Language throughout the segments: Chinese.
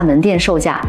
门店售价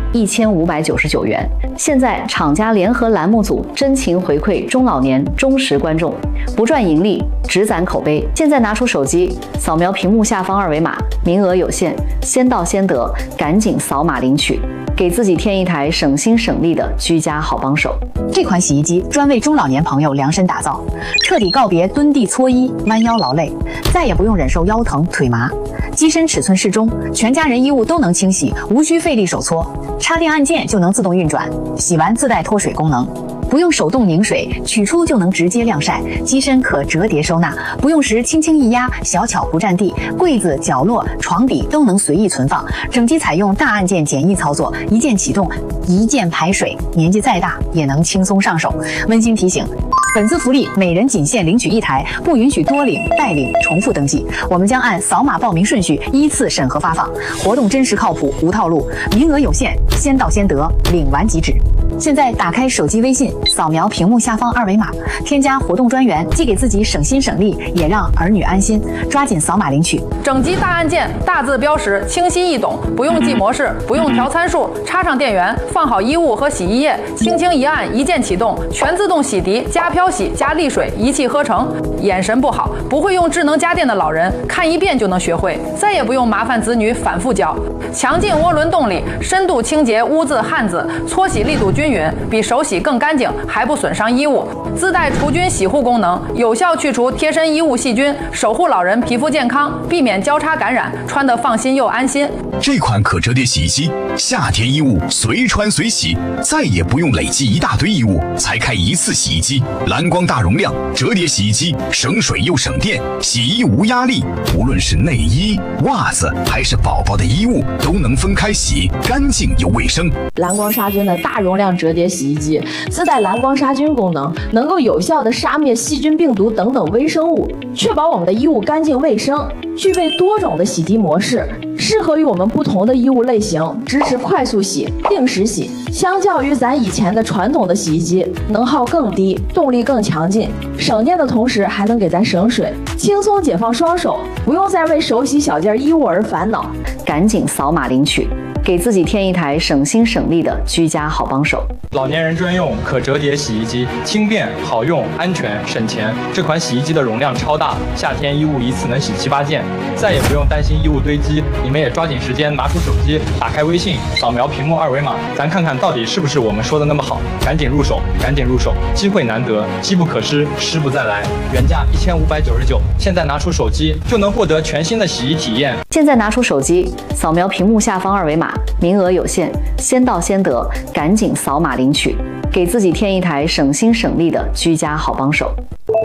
1599元。现在厂家联合栏目组真情回馈中老年忠实观众，不赚盈利，只攒口碑。现在拿出手机，扫描屏幕下方二维码，名额有限，先到先得，赶紧扫码领取，给自己添一台省心省力的居家好帮手。 这款洗衣机专为中老年朋友量身打造，彻底告别蹲地搓衣、弯腰劳累，再也不用忍受腰疼腿麻。机身尺寸适中，全家人衣物都能清洗，无需费力手搓，插电按键就能自动运转，洗完自带脱水功能。不用手动拧水，取出就能直接晾晒。机身可折叠收纳，不用时轻轻一压，小巧不占地。柜子、角落、床底都能随意存放。整机采用大按键简易操作，一键启动，一键排水，年纪再大也能轻松上手。温馨提醒：本次福利每人仅限领取1台，不允许多领、代领、重复登记。我们将按扫码报名顺序依次审核发放。活动真实靠谱，无套路，名额有限，先到先得，领完即止。现在打开手机微信，扫描屏幕下方二维码，添加活动专员，既给自己省心省力，也让儿女安心。抓紧扫码领取。 整机大按键，大字标识，清晰易懂，不用记模式，不用调参数，插上电源，放好衣物和洗衣液，轻轻一按，一键启动，全自动洗涤加漂洗加沥水，一气呵成。眼神不好，不会用智能家电的老人，看一遍就能学会，再也不用麻烦子女反复教。强劲涡轮动力，深度清洁污渍汗渍，搓洗力度均匀，比手洗更干净，还不损伤衣物。自带除菌洗护功能，有效去除贴身衣物细菌，守护老人皮肤健康，避免交叉感染，穿得放心又安心。 这款可折叠洗衣机，夏天衣物随穿随洗，再也不用累积一大堆衣物才开一次洗衣机。蓝光大容量折叠洗衣机，省水又省电，洗衣无压力。无论是内衣、袜子还是宝宝的衣物，都能分开洗，干净又卫生。 蓝光杀菌的大容量折叠洗衣机，自带蓝光杀菌功能，能够有效的杀灭细菌、病毒等等微生物，确保我们的衣物干净卫生。具备多种的洗涤模式，适合于我们不同的衣物类型，支持快速洗、定时洗。相较于咱以前的传统的洗衣机，能耗更低，动力更强劲，省电的同时还能给咱省水，轻松解放双手，不用再为手洗小件衣物而烦恼。 赶紧扫码领取，给自己添一台省心省力的居家好帮手。 老年人专用可折叠洗衣机，轻便好用，安全省钱。这款洗衣机的容量超大，夏天衣物一次能洗7、8件，再也不用担心衣物堆积。你们也抓紧时间拿出手机，打开微信，扫描屏幕二维码，咱看看到底是不是我们说的那么好。赶紧入手，赶紧入手，机会难得，机不可失，失不再来。原价1599，现在拿出手机就能获得全新的洗衣体验。 现在拿出手机，扫描屏幕下方二维码，名额有限，先到先得，赶紧扫码领取，给自己添一台省心省力的居家好帮手。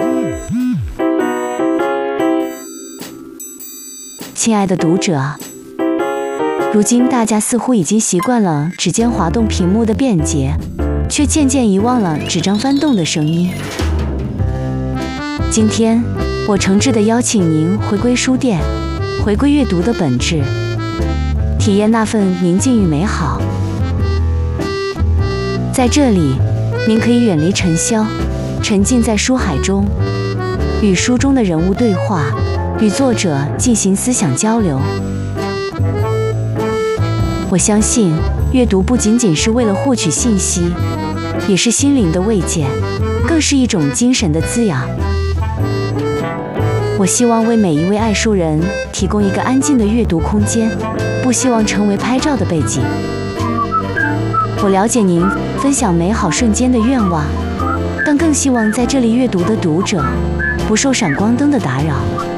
亲爱的读者，如今大家似乎已经习惯了指尖滑动屏幕的便捷，却渐渐遗忘了纸张翻动的声音。今天，我诚挚地邀请您回归书店，回归阅读的本质，体验那份宁静与美好。在这里，您可以远离尘嚣，沉浸在书海中，与书中的人物对话，与作者进行思想交流。我相信，阅读不仅仅是为了获取信息，也是心灵的慰藉，更是一种精神的滋养。我希望为每一位爱书人提供一个安静的阅读空间，不希望成为拍照的背景。我了解您分享美好瞬间的愿望，但更希望在这里阅读的读者不受闪光灯的打扰。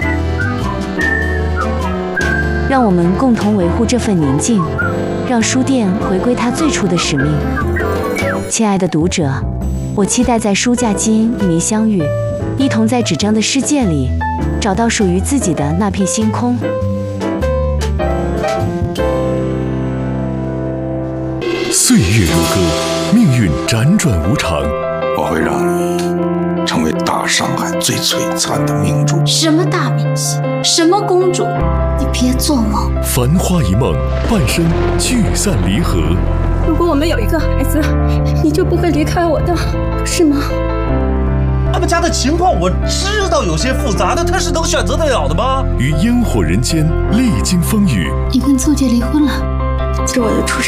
让我们共同维护这份宁静，让书店回归它最初的使命。亲爱的读者，我期待在书架间与您相遇，一同在纸张的世界里找到属于自己的那片星空。 岁月如歌，命运辗转无常。 我会让你成为大上海最璀璨的明珠。 什么大明星，什么公主，你别做梦。 繁花一梦，半生聚散离合。 如果我们有一个孩子，你就不会离开我的，是吗？ 他们家的情况我知道有些复杂的，他是能选择得了的吗？ 于烟火人间历经风雨， 你跟邹姐离婚了， 是我的出生